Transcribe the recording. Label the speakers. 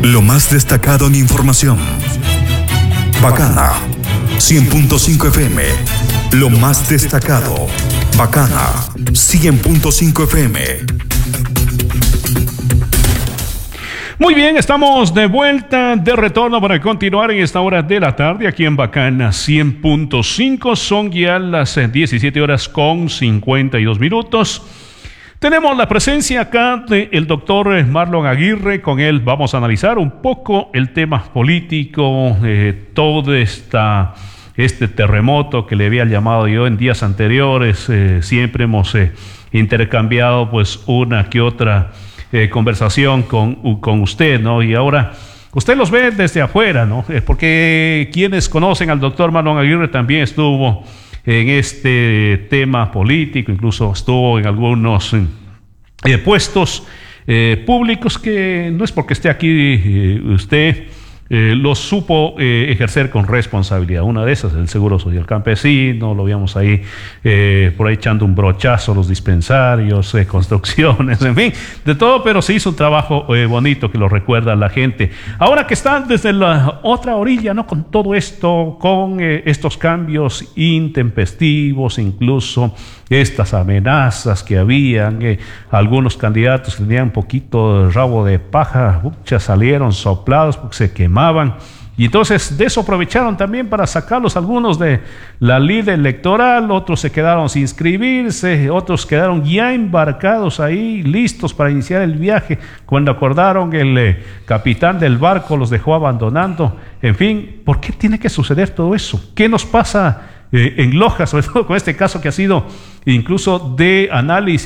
Speaker 1: Lo más destacado en información. Bacana 100.5 FM. Lo más destacado. Bacana 100.5 FM.
Speaker 2: Muy bien, estamos de vuelta, de retorno para continuar en esta hora de la tarde aquí en Bacana 100.5. Son ya las 17 horas con 52 minutos. Tenemos la presencia acá del doctor Marlon Aguirre. Con él vamos a analizar un poco el tema político, todo este terremoto que le había llamado yo en días anteriores. Siempre hemos intercambiado pues una que otra conversación con usted, ¿no? Y ahora usted los ve desde afuera, ¿no? Porque quienes conocen al doctor Marlon Aguirre también estuvo en este tema político, incluso estuvo en algunos puestos públicos que no es porque esté aquí usted lo supo ejercer con responsabilidad. Una de esas, el Seguro Social Campesino, lo veíamos ahí por ahí echando un brochazo a los dispensarios, construcciones, en fin, de todo, pero se hizo un trabajo bonito que lo recuerda a la gente. Ahora que están desde la otra orilla, ¿no? Con todo esto, con estos cambios intempestivos, incluso estas amenazas que habían, algunos candidatos que tenían un poquito de rabo de paja, salieron soplados porque se quemaban, y entonces de eso aprovecharon también para sacarlos algunos de la lid electoral. Otros se quedaron sin inscribirse, otros quedaron ya embarcados ahí, listos para iniciar el viaje. Cuando acordaron, el capitán del barco los dejó abandonando. En fin, ¿por qué tiene que suceder todo eso? ¿Qué nos pasa en Loja, sobre todo con este caso que ha sido incluso de análisis